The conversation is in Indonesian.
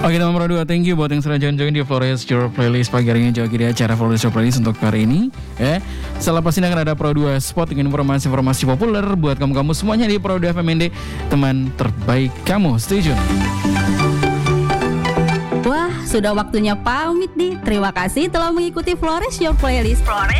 Oke teman Pro 2, thank you buat yang sudah join di Flores Your Playlist pagi hari ini. Jogi di acara Flores Your Playlist untuk hari ini ya. Setelah pasti akan ada Pro 2 spot dengan informasi-informasi populer buat kamu-kamu semuanya di Pro 2 FMND, teman terbaik kamu. Stay tune. Wah, sudah waktunya pamit nih. Terima kasih telah mengikuti Flores Your Playlist.